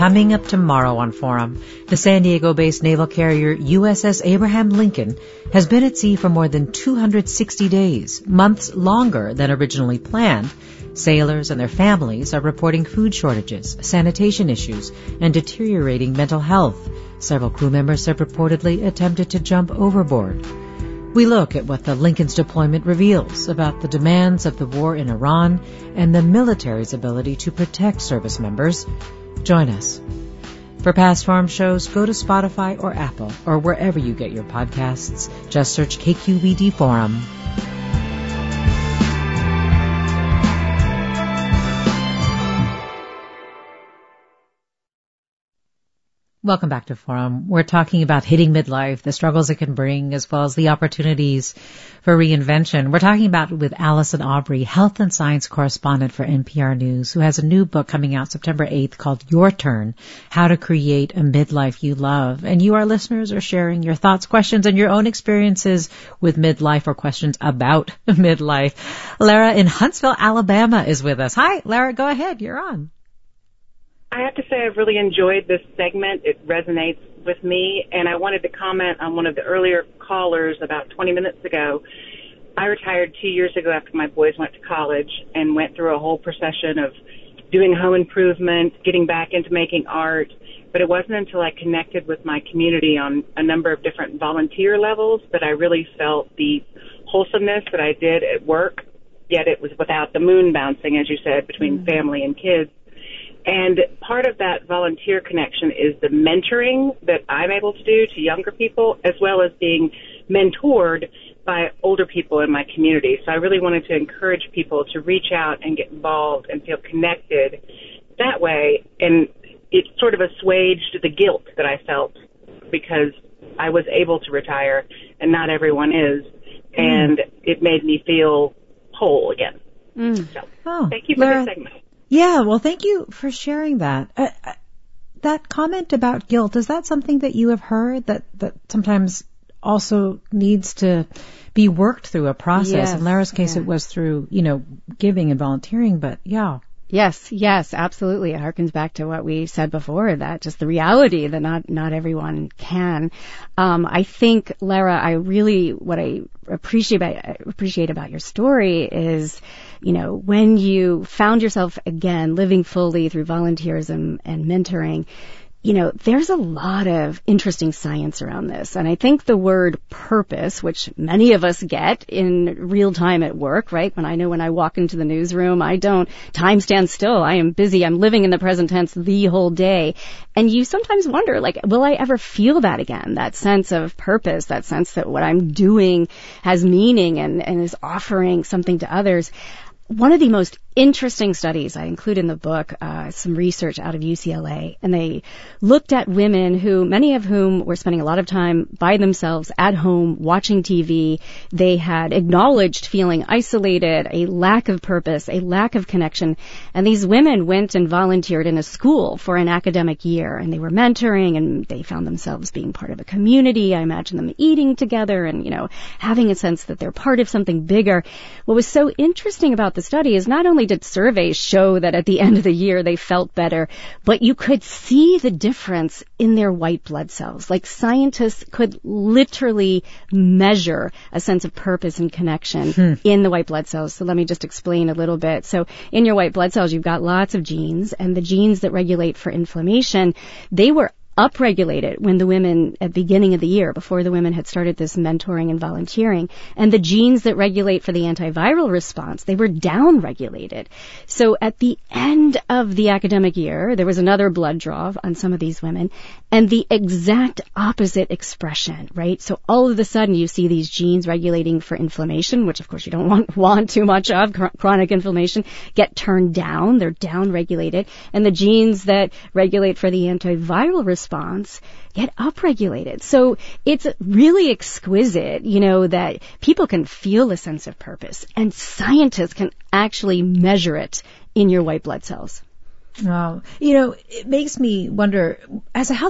Coming up tomorrow on Forum, the San Diego-based naval carrier USS Abraham Lincoln has been at sea for more than 260 days, months longer than originally planned. Sailors and their families are reporting food shortages, sanitation issues, and deteriorating mental health. Several crew members have reportedly attempted to jump overboard. We look at what the Lincoln's deployment reveals about the demands of the war in Iran and the military's ability to protect service members. Join us. For past Forum shows, go to Spotify or Apple or wherever you get your podcasts. Just search KQED Forum. Welcome back to Forum. We're talking about hitting midlife, the struggles it can bring, as well as the opportunities for reinvention. We're talking about with Allison Aubrey, health and science correspondent for NPR News, who has a new book coming out September 8th called Your Turn, How to Create a Midlife You Love. And you, our listeners, are sharing your thoughts, questions, and your own experiences with midlife or questions about midlife. Lara in Huntsville, Alabama is with us. Hi, Lara, go ahead. You're on. I have to say I've really enjoyed this segment. It resonates with me, and I wanted to comment on one of the earlier callers about 20 minutes ago. I retired 2 years ago after my boys went to college and went through a whole procession of doing home improvement, getting back into making art, but it wasn't until I connected with my community on a number of different volunteer levels that I really felt the wholesomeness that I did at work, yet it was without the moon bouncing, as you said, between family and kids. And part of that volunteer connection is the mentoring that I'm able to do to younger people, as well as being mentored by older people in my community. So I really wanted to encourage people to reach out and get involved and feel connected that way. And it sort of assuaged the guilt that I felt because I was able to retire and not everyone is. And it made me feel whole again. So thank you for this segment. Yeah, well, thank you for sharing that. That comment about guilt, is that something that you have heard that sometimes also needs to be worked through a process? Yes, in Lara's case, it was through, giving and volunteering, but yeah. Yes, absolutely. It harkens back to what we said before, that just the reality that not everyone can. I think, Lara, what I appreciate about your story is, when you found yourself again living fully through volunteerism and mentoring, there's a lot of interesting science around this. And I think the word purpose, which many of us get in real time at work, right? When I walk into the newsroom, time stands still. I am busy. I'm living in the present tense the whole day. And you sometimes wonder, will I ever feel that again? That sense of purpose, that sense that what I'm doing has meaning and is offering something to others. One of the most interesting studies I include in the book, some research out of UCLA, and they looked at women many of whom were spending a lot of time by themselves at home watching TV. They had acknowledged feeling isolated, a lack of purpose, a lack of connection, and these women went and volunteered in a school for an academic year, and they were mentoring, and they found themselves being part of a community. I imagine them eating together and, having a sense that they're part of something bigger. What was so interesting about the study is not only did surveys show that at the end of the year they felt better, but you could see the difference in their white blood cells. Scientists could literally measure a sense of purpose and connection in the white blood cells. So let me just explain a little bit. So in your white blood cells, you've got lots of genes, and the genes that regulate for inflammation, they were upregulated when the women at the beginning of the year, before the women had started this mentoring and volunteering. And the genes that regulate for the antiviral response, they were downregulated. So at the end of the academic year, there was another blood draw on some of these women, and the exact opposite expression, right? So all of a sudden you see these genes regulating for inflammation, which of course you don't want too much of, chronic inflammation, get turned down. They're downregulated. And the genes that regulate for the antiviral response get upregulated. So it's really exquisite, that people can feel a sense of purpose, and scientists can actually measure it in your white blood cells. Wow. It makes me wonder, as a health